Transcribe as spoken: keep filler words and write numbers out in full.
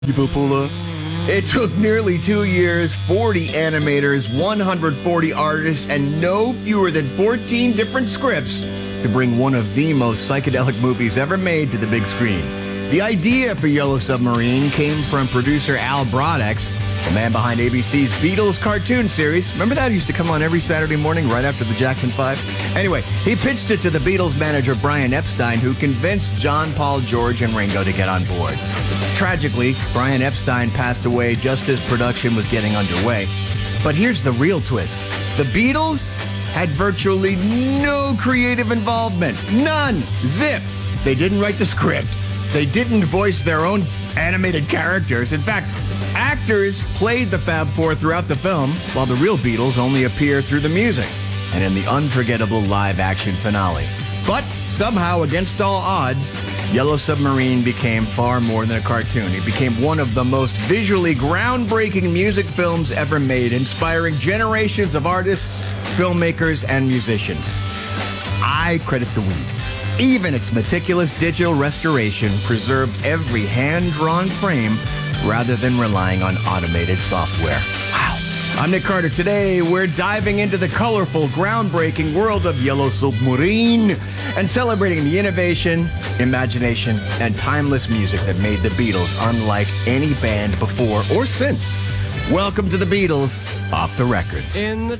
Liverpool. It took nearly two years, forty animators, one hundred forty artists, and no fewer than fourteen different scripts to bring one of the most psychedelic movies ever made to the big screen. The idea for Yellow Submarine came from producer Al Brodex, the man behind A B C's Beatles cartoon series. Remember that? It used to come on every Saturday morning right after the Jackson Five. Anyway, he pitched it to the Beatles manager Brian Epstein, who convinced John, Paul, George, and Ringo to get on board. Tragically, Brian Epstein passed away just as production was getting underway. But here's the real twist. The Beatles had virtually no creative involvement. None. Zip. They didn't write the script. They didn't voice their own animated characters. In fact, actors played the Fab Four throughout the film, while the real Beatles only appear through the music and in the unforgettable live-action finale. But somehow, against all odds, Yellow Submarine became far more than a cartoon. It became one of the most visually groundbreaking music films ever made, inspiring generations of artists, filmmakers, and musicians. I credit the weed. Even its meticulous digital restoration preserved every hand-drawn frame rather than relying on automated software. Wow. I'm Nick Carter. Today, we're diving into the colorful, groundbreaking world of Yellow Submarine and celebrating the innovation, imagination, and timeless music that made the Beatles unlike any band before or since. Welcome to the Beatles Off the Record. In the